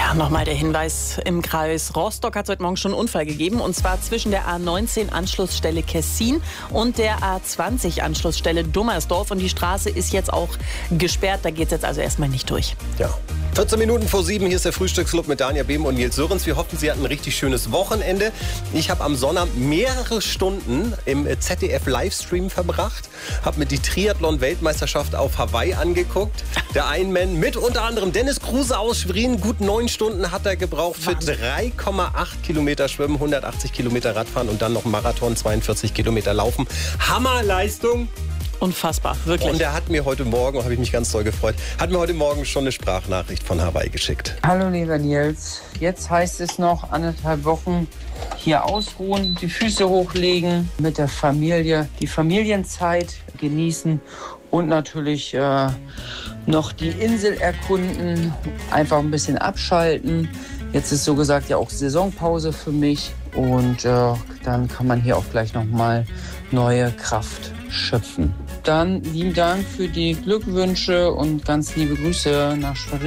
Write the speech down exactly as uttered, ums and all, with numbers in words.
Ja, nochmal der Hinweis, im Kreis Rostock hat es heute Morgen schon einen Unfall gegeben. Und zwar zwischen der A neunzehn Anschlussstelle Kessin und der A zwanzig Anschlussstelle Dummersdorf. Und die Straße ist jetzt auch gesperrt. Da geht es jetzt also erstmal nicht durch. Ja. vierzehn Minuten vor sieben, hier ist der Frühstücksclub mit Dania Behm und Nils Sörens. Wir hoffen, Sie hatten ein richtig schönes Wochenende. Ich habe am Sonnabend mehrere Stunden im Z D F-Livestream verbracht, habe mir die Triathlon-Weltmeisterschaft auf Hawaii angeguckt. Der Ironman mit unter anderem Dennis Kruse aus Schwerin, gut neun Stunden hat er gebraucht für drei Komma acht Kilometer Schwimmen, hundertachtzig Kilometer Radfahren und dann noch Marathon, zweiundvierzig Kilometer Laufen. Hammerleistung! Unfassbar, wirklich. Und er hat mir heute Morgen, habe ich mich ganz doll gefreut, hat mir heute Morgen schon eine Sprachnachricht von Hawaii geschickt. Hallo lieber Nils, jetzt heißt es noch anderthalb Wochen hier ausruhen, die Füße hochlegen, mit der Familie die Familienzeit genießen und natürlich äh, noch die Insel erkunden, einfach ein bisschen abschalten. Jetzt ist so gesagt ja auch Saisonpause für mich und äh, dann kann man hier auch gleich nochmal neue Kraft schöpfen. Dann lieben Dank für die Glückwünsche und ganz liebe Grüße nach Schwerin.